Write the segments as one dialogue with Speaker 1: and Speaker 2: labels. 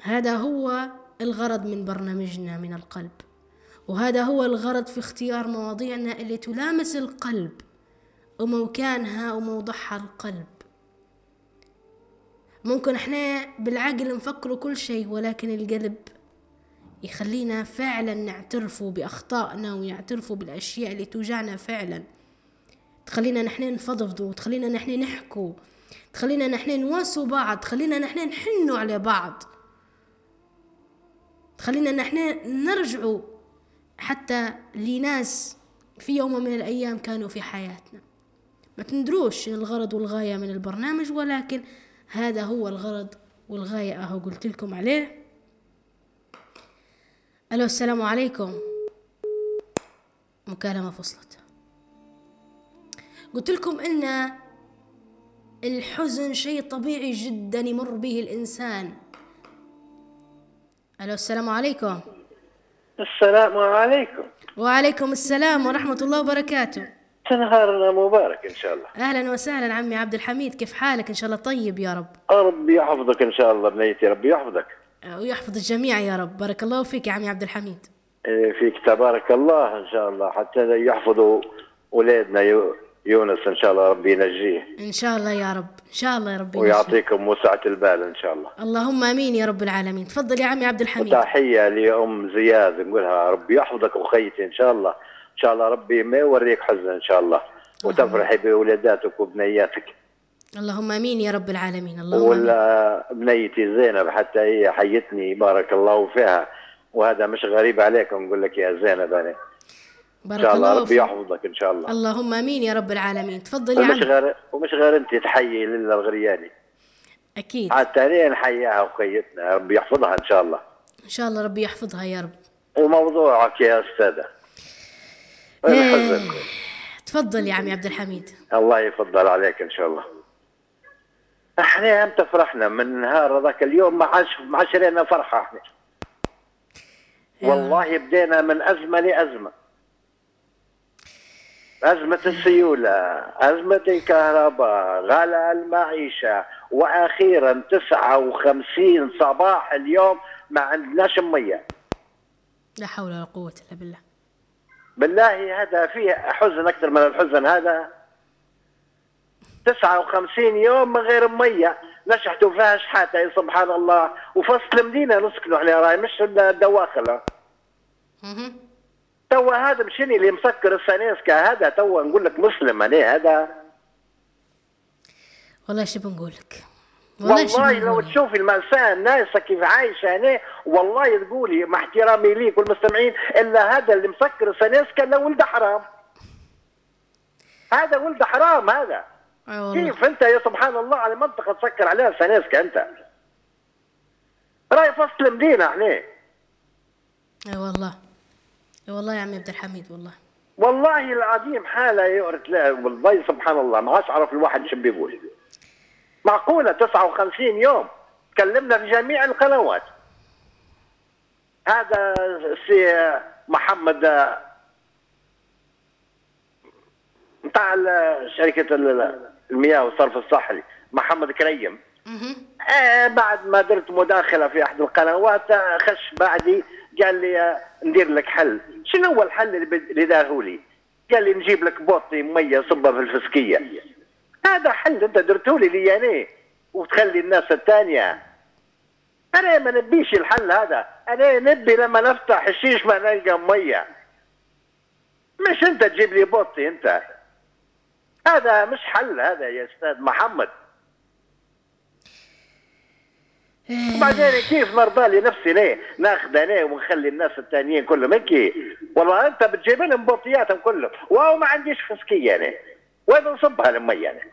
Speaker 1: هذا هو الغرض من برنامجنا من القلب، وهذا هو الغرض في اختيار مواضيعنا اللي تلامس القلب ومكانها وموضعها القلب. ممكن احنا بالعقل نفكروا كل شيء، ولكن القلب يخلينا فعلا نعترفوا بأخطائنا ويعترفوا بالأشياء اللي توجعنا فعلا، تخلينا نحن نفضفضوا، تخلينا نحن نحكوا، تخلينا نحن نواسوا بعض، تخلينا نحن نحنوا على بعض، تخلينا نحن نرجعوا حتى لناس في يوم من الأيام كانوا في حياتنا. ما تندروش الغرض والغاية من البرنامج، ولكن هذا هو الغرض والغاية أهو قلت لكم عليه. ألو، السلام عليكم. مكالمة فصلت. قلت لكم إن الحزن شيء طبيعي جدا يمر به الإنسان. ألو، السلام عليكم.
Speaker 2: السلام عليكم.
Speaker 1: وعليكم السلام ورحمة الله وبركاته.
Speaker 2: نهارنا مبارك إن شاء الله.
Speaker 1: أهلا وسهلا عمي عبد الحميد، كيف حالك؟ إن شاء الله طيب يا رب.
Speaker 2: ربي يحفظك إن شاء الله بنيتي، ربي يحفظك
Speaker 1: ويحفظ الجميع يا رب. بارك الله فيك يا عمي عبد الحميد.
Speaker 2: فيك تبارك الله إن شاء الله، حتى يحفظوا أولادنا يونس إن شاء الله ربي ينجيه
Speaker 1: إن شاء الله يا رب، إن شاء الله يا رب
Speaker 2: ويعطيكم وسعة البال إن شاء الله.
Speaker 1: اللهم آمين يا رب العالمين. تفضل يا عمي عبد الحميد.
Speaker 2: وتحية لأم زياد نقولها ربي يحفظك أخيتي إن شاء الله، إن شاء الله ربي ما يوريك حزن إن شاء الله، وتفرحي بولاداتك وبنياتك.
Speaker 1: اللهم آمين يا رب العالمين. اللهم آمين.
Speaker 2: ولا بنيتي زينب حتى هي حيتني بارك الله فيها، وهذا مش غريب عليكم نقول لك يا زينب أنا
Speaker 1: بارك
Speaker 2: إن شاء الله
Speaker 1: الله
Speaker 2: ربي يحفظك إن شاء الله.
Speaker 1: اللهم آمين يا رب العالمين. تفضل يا عمي.
Speaker 2: ومش غير أنت تحيي لله الغرياني
Speaker 1: أكيد،
Speaker 2: حتى أنا نحييها وخيتنا ربي يحفظها إن شاء الله.
Speaker 1: إن شاء الله ربي يحفظها يا رب.
Speaker 2: وموضوعك يا أستاذة
Speaker 1: الحزن. تفضل يا عمي عبد الحميد.
Speaker 2: الله يفضل عليك إن شاء الله. احنا امتى فرحنا من نهار ذاك اليوم؟ ما عادش لنا فرحة احنا والله. بدينا من أزمة لأزمة، أزمة السيولة، أزمة الكهرباء، غلاء المعيشة، وأخيرا 59 صباح اليوم ما عندناش مية.
Speaker 1: لا حول ولا قوة إلا بالله.
Speaker 2: بالله هذا فيه حزن أكثر من الحزن هذا. 59 يوم من غير مية، نشحتوا فيها شحاتة سبحان الله، وفصل المدينة نسكنوا احنا راي مش الدواخل. توا هذا مشيني اللي مسكر السانيسكا هذا توا نقول لك مسلم عليه هذا.
Speaker 1: والله شو بنقول لك،
Speaker 2: والله لو تشوفي المأساة الناس كيف عايشة هنا، والله تقولي مع احترامي ليك والمستمعين إلا هذا اللي مسكر السانيسكا لا ولد حرام، هذا ولد حرام هذا. كيف انت يا سبحان الله على منطقة تسكر عليها السانيسكا انت؟ راي فصل مدينة احنا.
Speaker 1: اي والله، اي والله يا عمي عبد الحميد،
Speaker 2: والله العظيم حالة يورث لها والله سبحان الله. ما عادش عرف الواحد شو بيقول. معقولة 59 يوم تكلمنا في جميع القنوات. هذا السي محمد بتاع شركة المياه والصرف الصحي محمد كريم، بعد ما درت مداخلة في أحد القنوات خش بعدي قال لي ندير لك حل. شنو هو الحل اللي داره لي؟ قال لي نجيب لك بوطي مية صبها في الفسكية. هذا حل انت درته لي انا وتخلي الناس الثانية. انا ما نبيش الحل هذا، انا نبي لما نفتح الشيش ما نلقى مية، مش انت تجيب لي بوطي انت. هذا مش حل هذا يا استاذ محمد. وبعدين كيف نرضى لنفسي ليه ناخذ انا ونخلي الناس الثانيين كلهم هيك؟ والله انت بتجيب لهم بوطياتهم كلهم واو ما عنديش فسكيه انا، وين نصبها المية انا؟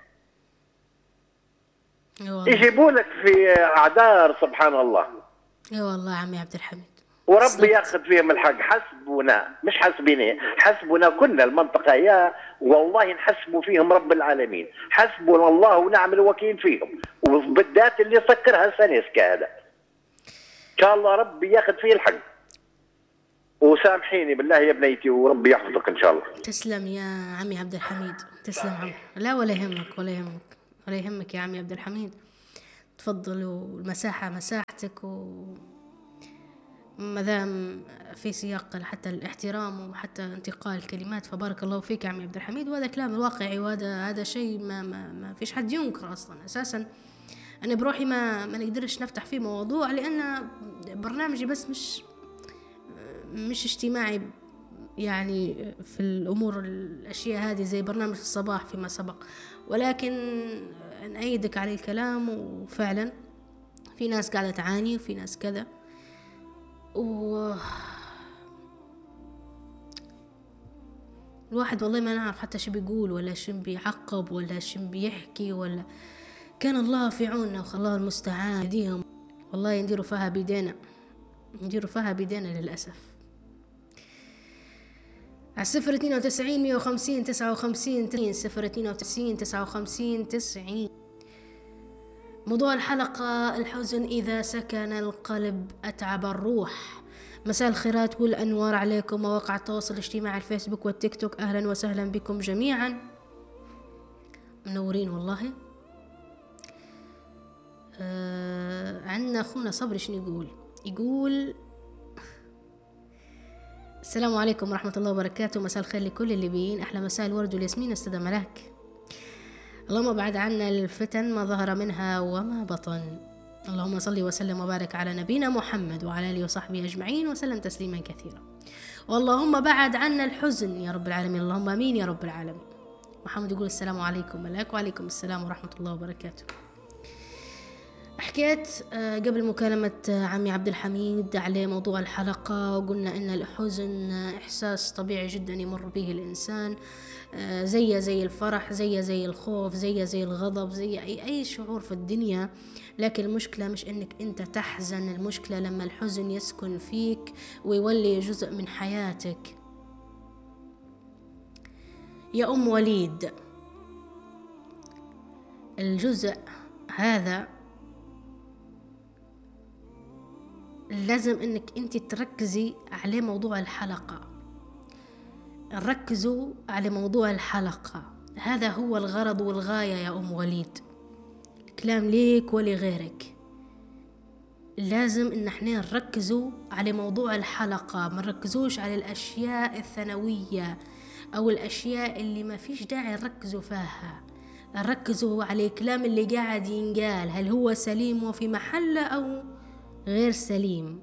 Speaker 2: يجيبوا لك في اعذار سبحان الله.
Speaker 1: اي والله عمي عبد الحميد،
Speaker 2: وربي ياخذ فيهم الحق. حسبنا مش حسبيني، حسبنا كنا المنطقه يا والله نحسبوا فيهم رب العالمين. حسبنا الله ونعم الوكيل فيهم، وبالذات اللي سكرها سانيسكا هذا. ان شاء الله ربي ياخذ فيه الحق. وسامحيني بالله يا بنيتي وربي يحفظك ان شاء الله.
Speaker 1: تسلم يا عمي عبد الحميد، تسلم عمي. لا ولا يهمك ولا يهمك ولا يهمك يا عمي عبد الحميد. تفضلوا، المساحة مساحتك، ومدام في سياق حتى الاحترام وحتى انتقاء الكلمات، فبارك الله فيك يا عمي عبد الحميد. وهذا كلام الواقعي، وهذا شيء ما فيش حد ينكر أصلا. أساسا أنا بروحي ما نقدرش نفتح فيه موضوع، لأن برنامجي بس مش اجتماعي يعني في الأمور الأشياء هذه زي برنامج الصباح فيما سبق، ولكن نأيدك على الكلام. وفعلا في ناس قاعدة تعاني وفي ناس كذا، الواحد والله ما نعرف حتى شو بيقول ولا شو بيعقب ولا شو بيحكي، ولا كان الله في عوننا وخلاه المستعان يديهم. والله نديروا فيها بيدينا للأسف. على 092-150-59-59 موضوع الحلقة: الحزن إذا سكن القلب أتعب الروح. مساء الخيرات والأنوار عليكم مواقع التواصل الاجتماعي الفيسبوك والتيك توك، أهلا وسهلا بكم جميعا، منورين والله. عندنا أخونا صبري شنو يقول السلام عليكم ورحمة الله وبركاته، مساء الخير لكل اللي بيين، أحلى مساء الورد والياسمين أستاذ ملاك. اللهم ابعد عنا الفتن ما ظهر منها وما بطن. اللهم صل وسلم وبارك على نبينا محمد وعلى آله وصحبه أجمعين وسلم تسليما كثيرا. واللهم بعد عنا الحزن يا رب العالمين، اللهم آمين يا رب العالمين. محمد يقول السلام عليكم ملاك. وعليكم السلام ورحمة الله وبركاته. حكيت قبل مكالمة عمي عبد الحميد على موضوع الحلقة، وقلنا إن الحزن إحساس طبيعي جدا يمر به الإنسان، زي الفرح، زي الخوف، زي الغضب، زي أي شعور في الدنيا. لكن المشكلة مش إنك أنت تحزن، المشكلة لما الحزن يسكن فيك ويولي جزء من حياتك. يا أم وليد، الجزء هذا لازم انك انت تركزي على موضوع الحلقة، ركزوا على موضوع الحلقة، هذا هو الغرض والغاية يا أم وليد. الكلام ليك ولغيرك، لازم ان احنا نركزوا على موضوع الحلقة، ما نركزوش على الأشياء الثانوية أو الأشياء اللي ما فيش داعي نركزوا فيها. ركزوا على الكلام اللي قاعد ينقال، هل هو سليم وفي محله أو غير سليم.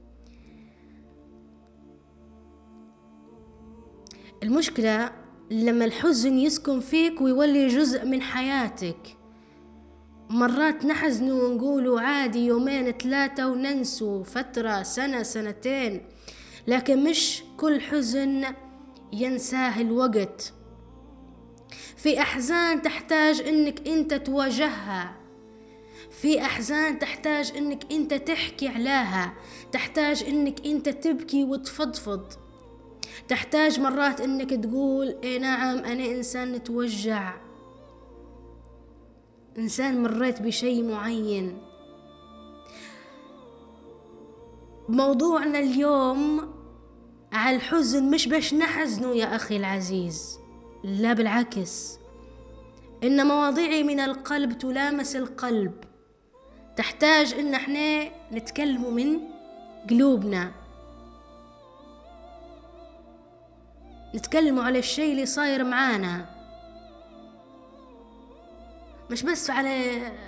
Speaker 1: المشكلة لما الحزن يسكن فيك ويولي جزء من حياتك. مرات نحزن ونقولوا عادي يومين 3 وننسوا فترة سنة سنتين، لكن مش كل حزن ينساه الوقت. في أحزان تحتاج انك انت تواجهها، في أحزان تحتاج انك انت تحكي عليها، تحتاج انك انت تبكي وتفضفض، تحتاج مرات انك تقول اي نعم انا انسان نتوجع، انسان مريت بشيء معين. موضوعنا اليوم على الحزن مش باش نحزنه يا اخي العزيز، لا بالعكس، ان مواضيعي من القلب تلامس القلب، تحتاج ان احنا نتكلموا من قلوبنا، نتكلموا على الشيء اللي صاير معانا، مش بس على